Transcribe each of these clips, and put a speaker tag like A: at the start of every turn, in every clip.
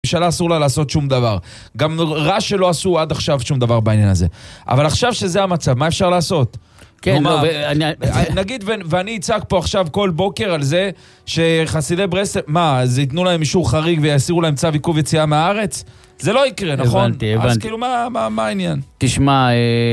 A: לממשלה אסור לה לעשות שום דבר. גם רע שלא עשו עד עכשיו שום דבר בעניין הזה. אבל עכשיו שזה המצב, מה אפשר לעשות?
B: כן, לא,
A: נגיד, ואני אצעק פה עכשיו כל בוקר על זה שחסידי ברסלב, מה, אז ייתנו להם אישור חריג ויסירו להם צו עיכוב יציאה מהארץ? זה לא יקרה, נכון?
B: הבנתי.
A: אז כאילו, מה העניין?
B: תשמע,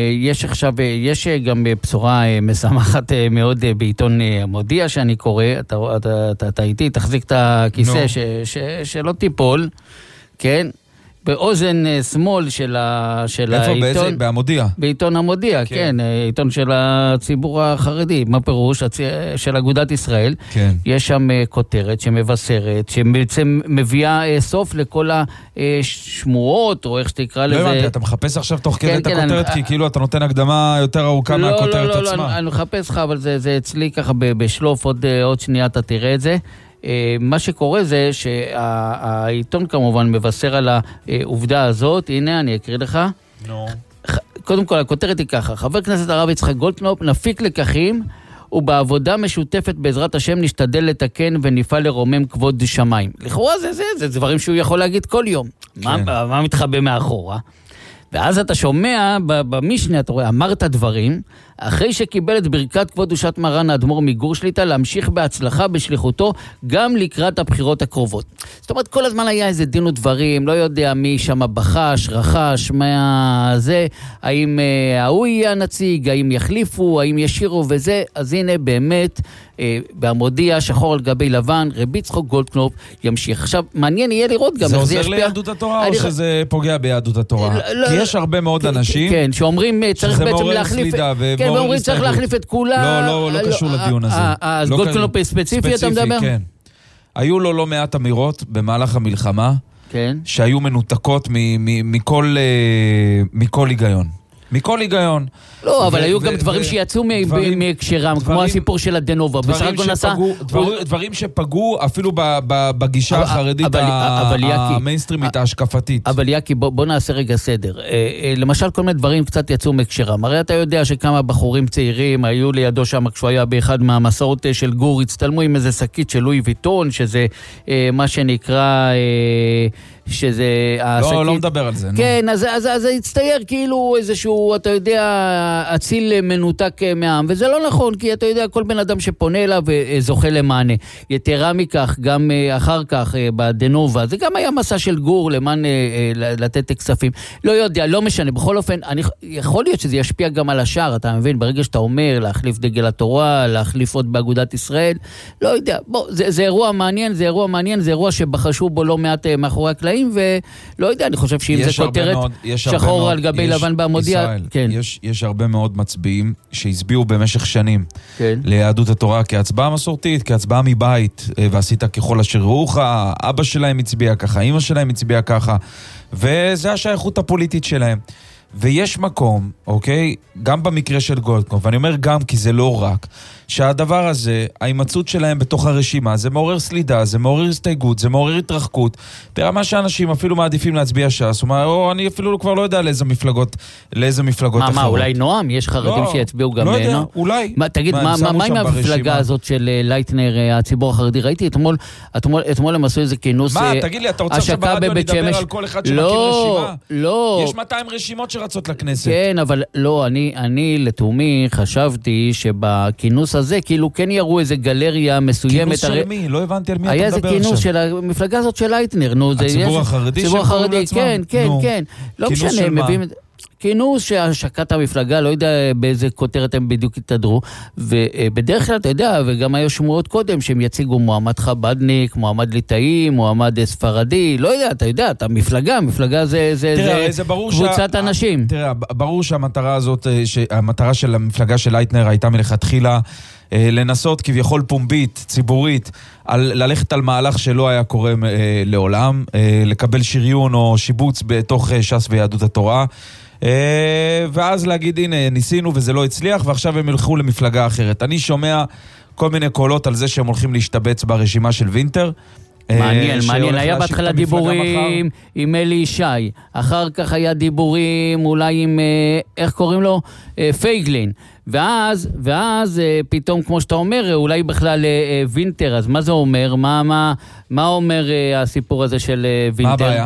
B: יש גם בשורה משמחת מאוד בעיתון המודיע שאני קורא, אתה איתי, תחזיק את הכיסא שלא תיפול, כן? באוזן שמאל של העיתון.
A: איפה? באיזה? בהמודיע?
B: בעיתון המודיע, כן. עיתון של הציבור החרדי. מה פירוש? של אגודת ישראל.
A: כן.
B: יש שם כותרת שמבשרת, שבעצם מביאה סוף לכל השמועות, או איך שתקרא לזה.
A: לא הבנתי, אתה מחפש עכשיו תוך כדי את הכותרת, כי כאילו אתה נותן הקדמה יותר ארוכה מהכותרת עצמה.
B: לא, אני מחפש לך, אבל זה אצלי ככה בשלוף, עוד שנייה אתה תראה את זה. מה שקורה זה שהעיתון כמובן מבשר על העובדה הזאת. הנה אני אקריא לך. קודם כל הכותרת היא ככה: חבר כנסת הרב יצחק גולדקנופ, נפיק לקחים ובעבודה משותפת בעזרת השם נשתדל לתקן ונפעל לרומם כבוד שמיים. לכאורה זה דברים שהוא יכול להגיד כל יום. מה מתחבא מאחורה? ואז אתה שומע במשנה, אתה רואה, אמרת דברים, אחרי שקיבל את ברכת כבוד קדושת מרן האדמו"ר מגור שליט"א, להמשיך בהצלחה בשליחותו גם לקראת הבחירות הקרובות. זאת אומרת, כל הזמן היה איזה דין ודברים, לא יודע מי שם בחש, רחש, מה זה, האם ההוא יהיה הנציג, האם יחליפו, האם ישירו וזה. אז הנה באמת, בהמודיע, שחור על גבי לבן, רבי יצחק גולדקנופ ימשיך. עכשיו, מעניין יהיה לראות גם
A: זה עוזר ליהדות התורה או שזה פוגע ביהדות התורה? כי יש הרבה מאוד אנשים
B: שאומרים צריך בעצם להחליף, כן, ואומרים צריך להחליף את כולם.
A: לא קשור לדיון הזה.
B: אז גולדקנופ ספציפי אתה מדבר?
A: כן. היו לו לא מעט אמירות במהלך המלחמה, שהיו מנותקות מכל היגיון. מכל היגיון.
B: לא, אבל היו גם דברים שיצאו מהקשרם, כמו הסיפור של הדנובה.
A: דברים שפגעו אפילו בגישה החרדית המיינסטרימית, ההשקפתית.
B: אבל יקי, בוא נעשה רגע סדר. למשל, כל מיני דברים קצת יצאו מהקשרם. הרי אתה יודע שכמה בחורים צעירים היו לידו שם, כשהוא היה באחד מהמסעות של גור, הצטלמו עם איזה שקית של לואי ויטון, שזה מה שנקרא שזה...
A: לא מדבר על זה.
B: כן, אז זה הצטייר כאילו איזשהו, אתה יודע, אציל מנותק מהעם, וזה לא נכון, כי אתה יודע, כל בן אדם שפונה אליו זוכה למענה. יתרה מכך, גם אחר כך בדנובה, זה גם היה מסע של גור למען לתת כספים. לא יודע, לא משנה, בכל אופן, יכול להיות שזה ישפיע גם על השאר, אתה מבין, ברגע שאתה אומר להחליף דגל התורה, להחליף עוד באגודת ישראל, לא יודע, בוא, זה אירוע מעניין, זה אירוע שבחשו בו לא מעט מאחורי הקלעים, ולא יודע, אני חושב שאם זה כותרת שחור על גבי לבן בעמודיה, כן.
A: יש הרבה מאוד מצביעים שהצביעו במשך שנים ליהדות התורה כהצבעה מסורתית, כהצבעה מבית, ועשית ככל אשר ראוך, אבא שלהם הצביע ככה, אמא שלהם הצביע ככה, וזה השייכות הפוליטית שלהם. ויש מקום, אוקיי, גם במקרה של גולדקנופ, ואני אומר גם כי זה לא רק, שהדבר הזה, ההימצאות שלהם בתוך הרשימה, זה מעורר סלידה, זה מעורר הסתייגות, זה מעורר התרחקות, ברמה שאנשים אפילו מעדיפים להצביע ש"ס, או אני אפילו כבר לא יודע לאיזה מפלגות אחרות.
B: מה, אולי נועם? יש חרדים שיצביעו גם נועם?
A: לא יודע, אולי.
B: תגיד, מה עם המפלגה הזאת של לייטנר, הציבור החרדי? ראיתי אתמול הם עשו איזה כינוס
A: מה, תגיד לי, אתה רוצה שברדיו נדבר על כל אחד שמכיר רשימה?
B: לא.
A: יש 200 רשימות שרצות לכנסת.
B: כן, אבל לא, אני לתומי חשבתי שבכינוס הזה, כאילו כן יראו איזה גלריה מסוימת.
A: כינוס של מי? לא הבנתי על מי אתה מדבר עכשיו.
B: היה איזה כינוס של המפלגה הזאת של לייטנר.
A: הציבור החרדי שקוראים לעצמם?
B: כן. לא משנה, מביאים... כינוס שהשקת המפלגה, לא יודע באיזה כותרת הם בדיוק התדרו, ובדרך כלל אתה יודע, וגם היו שמועות קודם, שהם יציגו מועמד חבדניק, מועמד ליטאי, מועמד ספרדי, לא יודע, אתה יודע, אתה מפלגה זה קבוצת אנשים.
A: תראה, ברור שהמטרה הזאת, המטרה של המפלגה של לייטנר הייתה מלכתחילה, לנסות כביכול פומבית, ציבורית, ללכת על מהלך שלא היה קורה לעולם, לקבל שריון או שיבוץ בתוך ש"ס ויהדות התורה, ואז להגיד, הנה, ניסינו וזה לא הצליח, ועכשיו הם ילכו למפלגה אחרת. אני שומע כל מיני קולות על זה שהם הולכים להשתבץ ברשימה של וינטר.
B: מעניין, היה בהתחלה דיבורים עם אלי ישי, אחר כך היה דיבורים אולי עם, איך קוראים לו? פייגלין. ואז פתאום, כמו שאתה אומר, אולי בכלל וינטר, אז מה זה אומר? מה אומר הסיפור הזה של וינטר?
A: מה הבעיה?